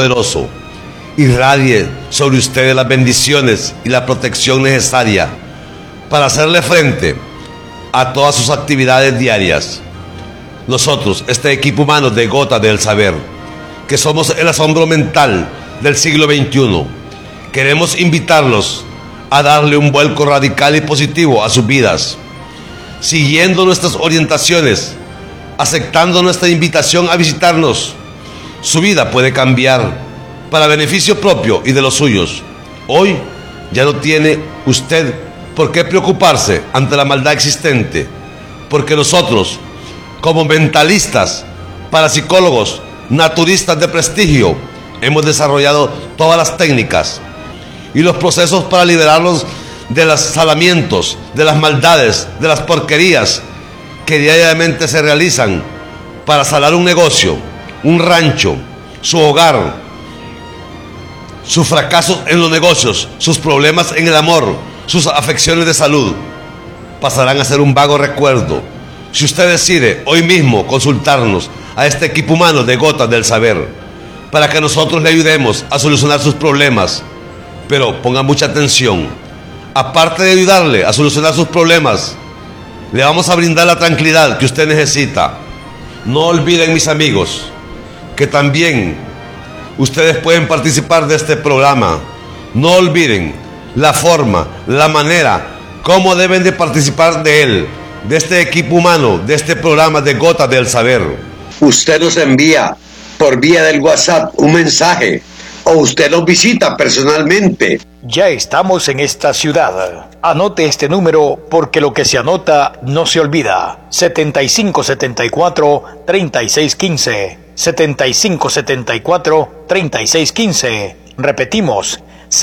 Todopoderoso irradie sobre ustedes las bendiciones y la protección necesaria para hacerle frente a todas sus actividades diarias. Nosotros, este equipo humano de Gotas del Saber, que somos el asombro mental del siglo XXI, queremos invitarlos a darle un vuelco radical y positivo a sus vidas, siguiendo nuestras orientaciones, aceptando nuestra invitación a visitarnos. Su vida puede cambiar para beneficio propio y de los suyos. Hoy ya no tiene usted por qué preocuparse ante la maldad existente, porque nosotros, como mentalistas, parapsicólogos, naturistas de prestigio, hemos desarrollado todas las técnicas y los procesos para liberarlos de los salamientos, de las maldades, de las porquerías que diariamente se realizan para salar un negocio, un rancho, su hogar, sus fracasos en los negocios, sus problemas en el amor, sus afecciones de salud, pasarán a ser un vago recuerdo si usted decide hoy mismo consultarnos a este equipo humano de Gotas del Saber, para que nosotros le ayudemos a solucionar sus problemas. Pero ponga mucha atención, aparte de ayudarle a solucionar sus problemas, le vamos a brindar la tranquilidad que usted necesita. No olviden, mis amigos, que también ustedes pueden participar de este programa. No olviden la forma, la manera, cómo deben de participar de él, de este equipo humano, de este programa de Gotas del Saber. Usted nos envía por vía del WhatsApp un mensaje o usted nos visita personalmente. Ya estamos en esta ciudad. Anote este número porque lo que se anota no se olvida. 7574-3615. 7574-3615. Repetimos,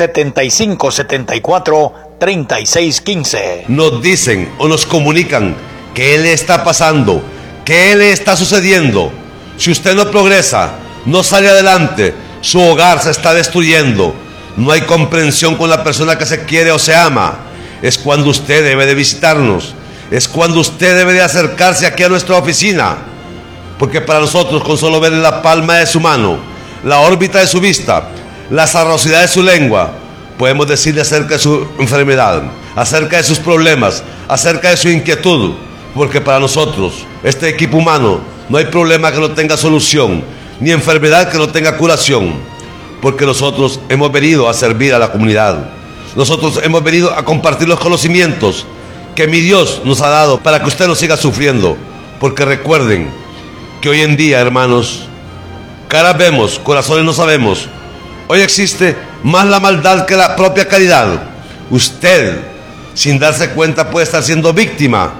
7574-3615. Nos dicen o nos comunican qué le está pasando, qué le está sucediendo. Si usted no progresa, no sale adelante, su hogar se está destruyendo, no hay comprensión con la persona que se quiere o se ama, es cuando usted debe de visitarnos, es cuando usted debe de acercarse aquí a nuestra oficina, porque para nosotros, con solo ver la palma de su mano, la órbita de su vista, la sarrosidad de su lengua, podemos decirle acerca de su enfermedad, acerca de sus problemas, acerca de su inquietud, porque para nosotros, este equipo humano, no hay problema que no tenga solución, ni enfermedad que no tenga curación, porque nosotros hemos venido a servir a la comunidad. Nosotros hemos venido a compartir los conocimientos que mi Dios nos ha dado para que usted no siga sufriendo, porque recuerden que hoy en día, hermanos, caras vemos, corazones no sabemos. Hoy existe más la maldad que la propia caridad. Usted, sin darse cuenta, puede estar siendo víctima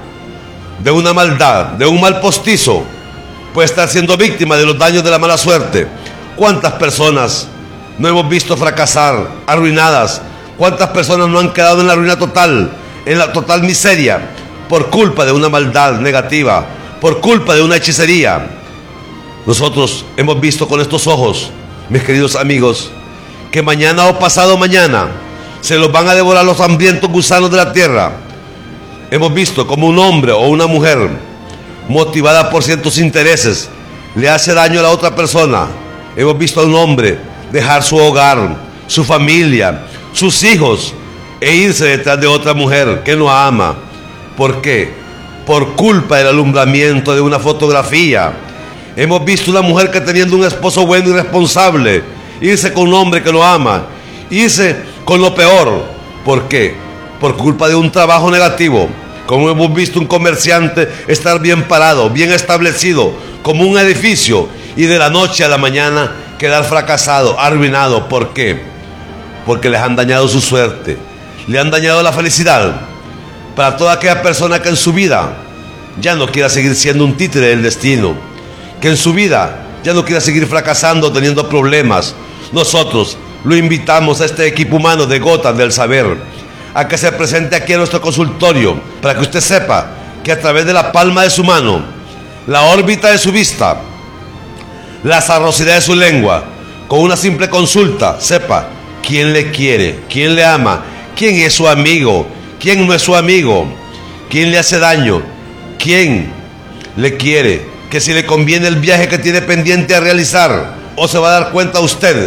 de una maldad, de un mal postizo, puede estar siendo víctima de los daños de la mala suerte. ¿Cuántas personas no hemos visto fracasar, arruinadas? ¿Cuántas personas no han quedado en la ruina total, en la total miseria, por culpa de una maldad negativa, por culpa de una hechicería? Nosotros hemos visto con estos ojos, mis queridos amigos, que mañana o pasado mañana se los van a devorar los hambrientos gusanos de la tierra. Hemos visto como un hombre o una mujer, motivada por ciertos intereses, le hace daño a la otra persona. Hemos visto a un hombre dejar su hogar, su familia, sus hijos, e irse detrás de otra mujer que no ama. ¿Por qué? Por culpa del alumbramiento de una fotografía. Hemos visto una mujer que, teniendo un esposo bueno y responsable, irse con un hombre que no ama, irse con lo peor. ¿Por qué? Por culpa de un trabajo negativo. Como hemos visto un comerciante estar bien parado, bien establecido, como un edificio, y de la noche a la mañana quedar fracasado, arruinado. ¿Por qué? Porque les han dañado su suerte, le han dañado la felicidad. Para toda aquella persona que en su vida ya no quiera seguir siendo un títere del destino, que en su vida ya no quiera seguir fracasando, teniendo problemas, nosotros lo invitamos a este equipo humano de Gotas del Saber a que se presente aquí a nuestro consultorio, para que usted sepa que a través de la palma de su mano, la órbita de su vista, la sarrosidad de su lengua, con una simple consulta, sepa quién le quiere, quién le ama, quién es su amigo, quién no es su amigo, quién le hace daño, quién le quiere, que si le conviene el viaje que tiene pendiente a realizar, o se va a dar cuenta usted